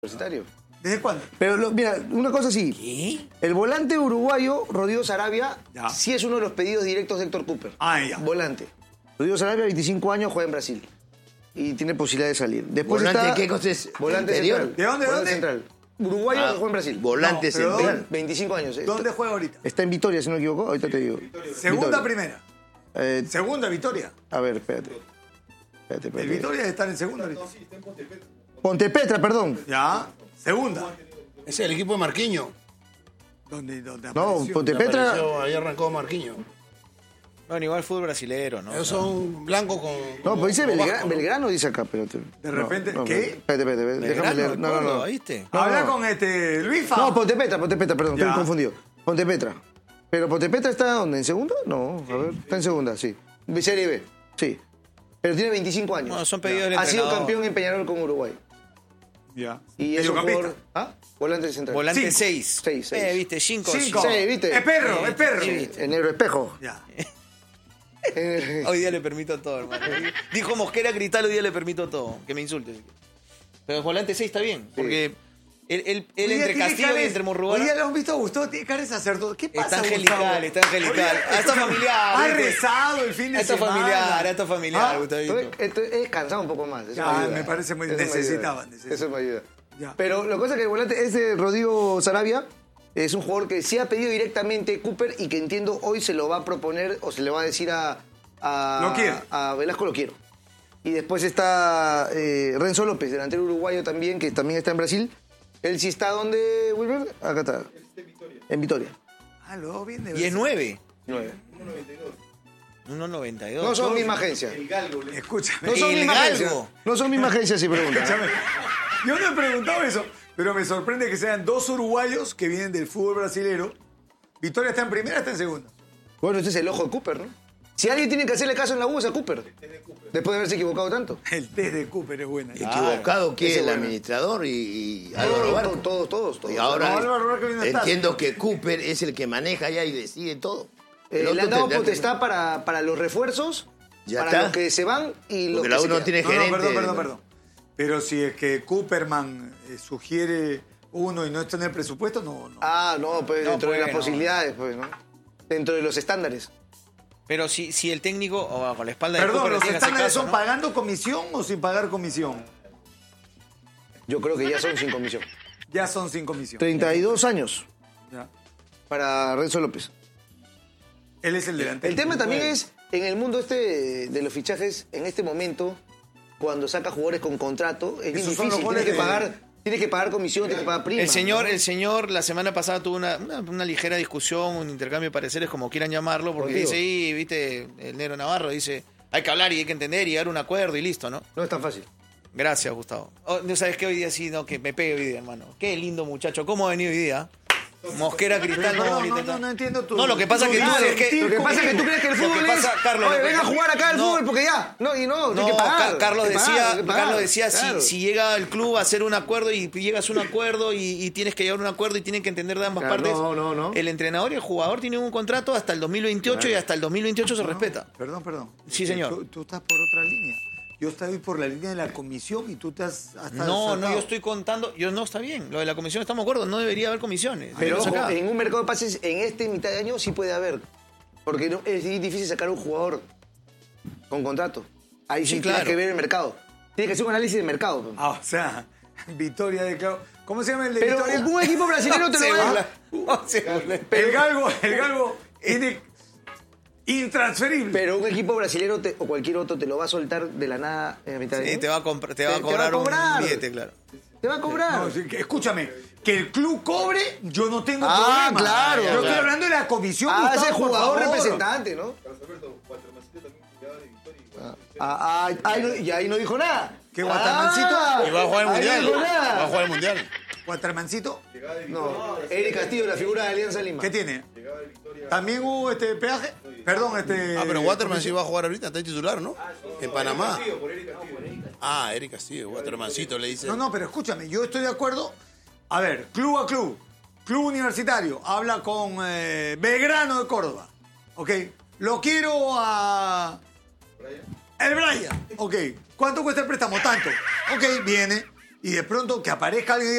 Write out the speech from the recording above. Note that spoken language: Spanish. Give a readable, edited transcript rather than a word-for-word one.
Universitario. ¿Desde cuándo? Pero mira, una cosa así. ¿Qué? El volante uruguayo, Rodrigo Sarabia, Ya. sí es uno de los pedidos directos de Héctor Cooper. Ah, ya. Volante. Rodrigo Sarabia, 25 años, juega en Brasil. Y tiene posibilidad de salir. Después ¿Volante está, qué cosa es? Volante ¿Interior? central. ¿De dónde, Volante dónde? central. Uruguayo que juega en Brasil. Volante No, pero central. 25 años. ¿Dónde juega ahorita? Está en Vitoria, si no me equivoco. Ahorita te digo. Segunda, Vitoria. primera. Eh, Segunda, Vitoria. a ver, espérate. El Vitoria debe estar en segunda ahorita. Pontepetra, perdón. Ya. Segunda. Ese es el equipo de Marquinhos. ¿Dónde No, apareció? Pontepetra. Apareció, ahí arrancó Marquinhos. Bueno, igual fútbol brasilero, ¿no? Ellos son blancos con... No, pues dice con Belgrano, vasco, ¿no? Belgrano dice acá, pero... De repente, ¿qué? Espérate, déjame leer. No, no, no. ¿Viste? Habla con Luifa. No, Pontepetra, perdón, Ya. estoy confundido. Pontepetra. ¿Pero Pontepetra está dónde? ¿En segunda? No, a ver, está en segunda, sí. Serie B, sí. Pero tiene 25 años. Bueno, son pedidos del Ha sido entrenador. campeón en Peñarol con Uruguay. Ya. Y es un Mediocampista. jugador... ¿Ah? Volante central. Volante Cinco. 6. Seis. Viste, 5. Cinco. Sí, ¿viste? Es perro, es perro. Sí, el negro espejo. Ya. Hoy día le permito todo, hermano. Dijo Mosquera Cristal, hoy día le permito todo. Que me insulte. Pero volante 6 está bien. Porque él Hoy día entre tiene Castillo cara y de- entre Hoy Morrugano. día lo hemos visto a Gustavo, tiene cara de sacerdote. ¿Qué pasa, Está angelical, Gustavo? está angelical. Hoy día, Hasta escúchame, familiar, Ha ¿viste? rezado el fin de Está semana. familiar, está familiar, Ah, Gustavito. Estoy descansado un poco más. Eso Ya, me ayuda. me parece muy- Eso me ayuda. necesitaba. Eso me ayuda. Ya. Pero lo que pasa es que el volante, ese Rodrigo Sarabia, es un jugador que sí ha pedido directamente Cooper y que entiendo hoy se lo va a proponer o se le va a decir Lo quiero. a Velasco lo quiero. Y después está Renzo López, delantero uruguayo también, que también está en Brasil. Él sí está ¿dónde, Wilber? Acá está. En Vitoria. Ah, luego viene. Y es 9. 9. 1.92. No son misma agencia. Escúchame. No son El misma agencia. Galgo. No son misma agencia si preguntan. Escúchame. Yo no he preguntado eso, pero me sorprende que sean dos uruguayos que vienen del fútbol brasilero. Victoria está en primera, está en segunda. Bueno, este es el ojo de Cooper, ¿no? Si alguien tiene que hacerle caso en la U es a Cooper. Después de haberse equivocado tanto. El test de Cooper es buena. Equivocado que Ese el bueno. administrador y Álvaro Barco. Todos. Y ahora No, Álvaro Barco no está. entiendo que Cooper es el que maneja ya y decide todo. El Le otro han dado tendrá que- potestad para los refuerzos, Ya para está. los que se van y los Porque que la se U no quedan. tiene No, gerente. perdón. Pero si es que Cooperman sugiere uno y no está en el presupuesto, no. Ah, no, pues No, dentro de pues, las no. posibilidades, pues, ¿no? Dentro de los estándares. Pero si el técnico, o con la espalda de Perdón, Cooper, le ¿los tiene que hacer estándares caso, son ¿no? pagando comisión o sin pagar comisión? Yo creo que ya son sin comisión. Ya son sin comisión. 32 años Ya. para Renzo López. Él es el delantero. El tema también es, en el mundo de los fichajes, en este momento, cuando saca jugadores con contrato, es bien Esos son difícil. los goles Tienes que pagar comisión, tienes que pagar prima. El señor ¿no? la semana pasada tuvo una ligera discusión, un intercambio de pareceres, como quieran llamarlo, porque Contigo. dice, y viste, el negro Navarro dice, hay que hablar y hay que entender y llegar a un acuerdo y listo, ¿no? No es tan fácil. Gracias, Gustavo. ¿No sabes qué hoy día sí? No, que me pegue hoy día, hermano. Qué lindo muchacho. ¿Cómo ha venido hoy día? Mosquera Cristal, No entiendo tu. No, lo que pasa es que tú sentir eres que- Lo que pasa es que tú crees que el Lo que fútbol pasa, es... Carlos, Oye, lo que- venga a jugar acá al no. fútbol porque ya. No, No, tienes que pagar. Carlos tienes que decía, pagar, tienes que pagar. Carlos decía Claro. si llega el club a hacer un acuerdo y llegas a un acuerdo y tienes que llegar a un acuerdo y tienen que entender de ambas Claro, partes. no. El entrenador y el jugador tienen un contrato hasta el 2028 y hasta el 2028 se respeta. Perdón. Sí, señor. Tú estás por otra línea. Yo estoy por la línea de la comisión y tú estás hasta No, saltado. yo estoy contando, no está bien. Lo de la comisión estamos de acuerdo, no debería haber comisiones. Pero Menos ojo, acá. en un mercado de pases, en este mitad de año sí puede haber. Porque es difícil sacar un jugador con contrato. Ahí sí, Sí, tienes claro. que ver el mercado. Tienes que hacer un análisis de mercado. pues. O sea, Victoria de Claudio. ¿Cómo se llama el de Pero Victoria? un equipo brasileño te lo va a... El galgo tiene intransferible. Pero un equipo brasilero o cualquier otro te lo va a soltar de la nada en la mitad de Sí, año. te va a Te cobrar va a cobrar. un billete, claro. Te va a cobrar. No, sí, escúchame, que el club cobre, yo no tengo Ah, problema. claro. Yo estoy hablando de la comisión. Ah, Gustavo, ese por jugador favor. representante, ¿no? Y ahí no dijo nada. ¿Qué, Guatarmancito? Ah, Y va a jugar el ahí Mundial. no dijo Va a nada. jugar el Mundial. Guatarmancito, No, Eric Castillo, la figura de Alianza Lima. ¿qué tiene? ¿También hubo peaje? Perdón, Pero Waterman sí va a jugar ahorita, está titular, ¿no? En Panamá. Ah, Eric Castillo, Watermancito le dice. No, pero escúchame, yo estoy de acuerdo. A ver, club a club. Club Universitario habla con Belgrano de Córdoba. ¿Ok? Lo quiero a... El Brian. ¿Ok? ¿Cuánto cuesta el préstamo? Tanto. ¿Ok? Viene. Y de pronto que aparezca alguien y diga,